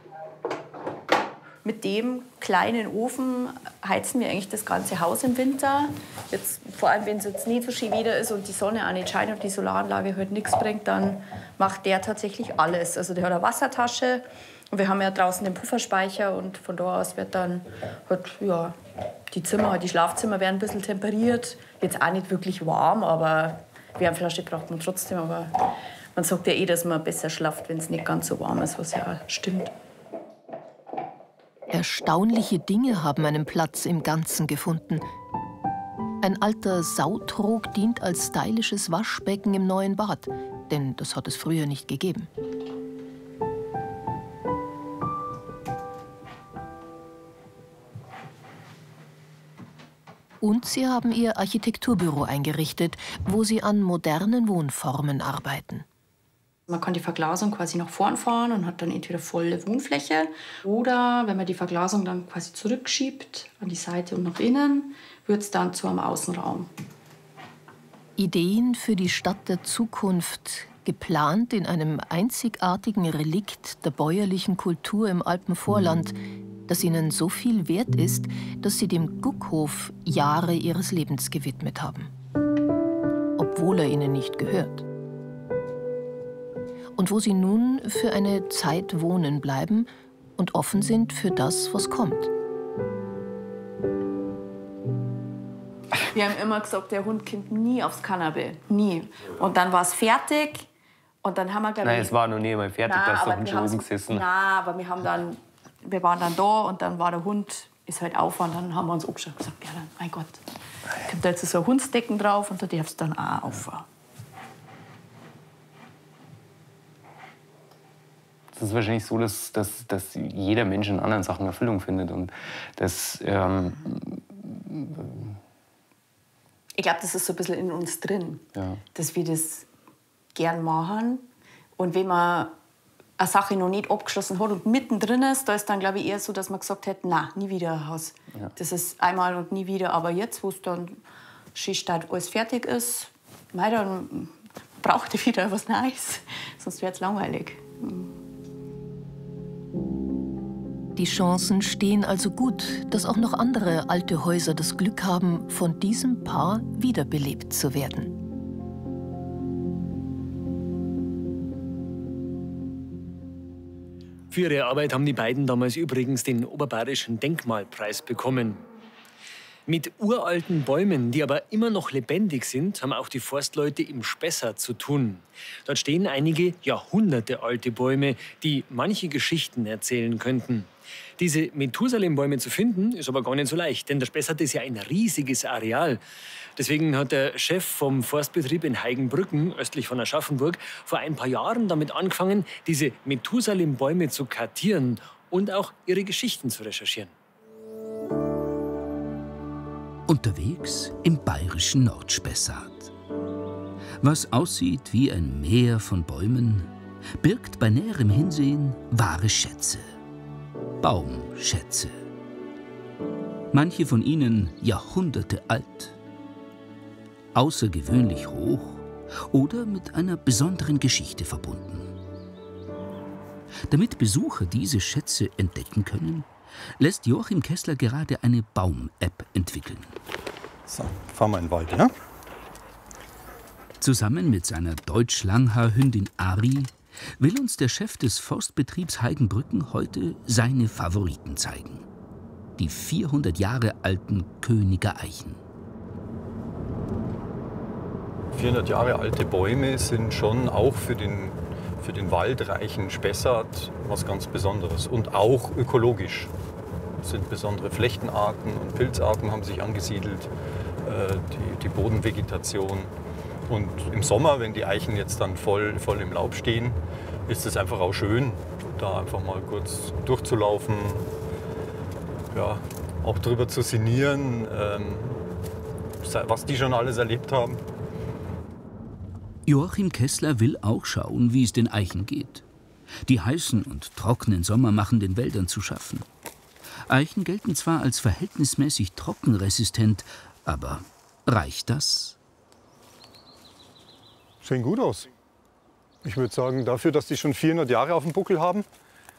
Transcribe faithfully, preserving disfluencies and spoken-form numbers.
Mit dem kleinen Ofen heizen wir eigentlich das ganze Haus im Winter. Jetzt, vor allem, wenn es jetzt nicht so schön Wetter ist und die Sonne auch nicht scheint und die Solaranlage halt nichts bringt, dann macht der tatsächlich alles. Also der hat eine Wassertasche und wir haben ja draußen den Pufferspeicher und von da aus wird dann halt, ja, die Zimmer, die Schlafzimmer werden ein bisschen temperiert. Jetzt auch nicht wirklich warm, aber Wärmflasche braucht man trotzdem. Aber man sagt ja eh, dass man besser schlaft, wenn es nicht ganz so warm ist, was ja auch stimmt. Erstaunliche Dinge haben einen Platz im Ganzen gefunden. Ein alter Sautrog dient als stylisches Waschbecken im neuen Bad, denn das hat es früher nicht gegeben. Und sie haben ihr Architekturbüro eingerichtet, wo sie an modernen Wohnformen arbeiten. Man kann die Verglasung quasi nach vorn fahren und hat dann entweder volle Wohnfläche. Oder wenn man die Verglasung dann quasi zurückschiebt, an die Seite und nach innen, wird es dann zu einem Außenraum. Ideen für die Stadt der Zukunft, geplant in einem einzigartigen Relikt der bäuerlichen Kultur im Alpenvorland, das ihnen so viel wert ist, dass sie dem Guckhof Jahre ihres Lebens gewidmet haben. Obwohl er ihnen nicht gehört. Und wo sie nun für eine Zeit wohnen bleiben und offen sind für das, was kommt. Wir haben immer gesagt, der Hund kommt nie aufs Kanapee. Nie. Und dann war es fertig. Und dann haben wir, glaube ich... Nein, es war noch nie einmal fertig, Nein, da ist der aber Hund wir schon haben oben so- gesessen. Nein, aber wir haben dann... Wir waren dann da und dann war der Hund, ist halt auf und dann haben wir uns angeschaut und gesagt, ja, dann, mein Gott, kommt da jetzt so ein Hundsdecken drauf und da darfst du dann auch auffahren. Es ist wahrscheinlich so, dass, dass, dass jeder Mensch in anderen Sachen Erfüllung findet. Und das, ähm, Ich glaube, das ist so ein bisschen in uns drin, ja. dass wir das gern machen. Und wenn man eine Sache noch nicht abgeschlossen hat und mittendrin ist, da ist dann, glaube ich, eher so, dass man gesagt hat, nein, nie wieder ein Haus. Ja. Das ist einmal und nie wieder. Aber jetzt, wo es dann schön steht, alles fertig ist, mei, dann braucht ihr wieder was Neues. Sonst wäre es langweilig. Die Chancen stehen also gut, dass auch noch andere alte Häuser das Glück haben, von diesem Paar wiederbelebt zu werden. Für ihre Arbeit haben die beiden damals übrigens den Oberbayerischen Denkmalpreis bekommen. Mit uralten Bäumen, die aber immer noch lebendig sind, haben auch die Forstleute im Spessart zu tun. Dort stehen einige jahrhundertealte Bäume, die manche Geschichten erzählen könnten. Diese Methusalem-Bäume zu finden, ist aber gar nicht so leicht, denn der Spessart ist ja ein riesiges Areal. Deswegen hat der Chef vom Forstbetrieb in Heigenbrücken, östlich von Aschaffenburg, vor ein paar Jahren damit angefangen, diese Methusalem-Bäume zu kartieren und auch ihre Geschichten zu recherchieren. Unterwegs im bayerischen Nordspessart. Was aussieht wie ein Meer von Bäumen, birgt bei näherem Hinsehen wahre Schätze. Baumschätze. Manche von ihnen Jahrhunderte alt, außergewöhnlich hoch oder mit einer besonderen Geschichte verbunden. Damit Besucher diese Schätze entdecken können, lässt Joachim Kessler gerade eine Baum-App entwickeln. So, fahren wir in den Wald, ja? Zusammen mit seiner Deutsch-Langhaar-Hündin Ari will uns der Chef des Forstbetriebs Heigenbrücken heute seine Favoriten zeigen. Die vierhundert Jahre alten Königer Eichen. vierhundert Jahre alte Bäume sind schon auch für den, für den waldreichen Spessart was ganz Besonderes und auch ökologisch. Es sind besondere Flechtenarten und Pilzarten haben sich angesiedelt, äh, die, die Bodenvegetation. Und im Sommer, wenn die Eichen jetzt dann voll, voll im Laub stehen, ist es einfach auch schön, da einfach mal kurz durchzulaufen, ja, auch drüber zu sinnieren, ähm, was die schon alles erlebt haben. Joachim Kessler will auch schauen, wie es den Eichen geht. Die heißen und trockenen Sommer machen den Wäldern zu schaffen. Eichen gelten zwar als verhältnismäßig trockenresistent, aber reicht das? Sehen gut aus. Ich würde sagen, dafür, dass die schon vierhundert Jahre auf dem Buckel haben,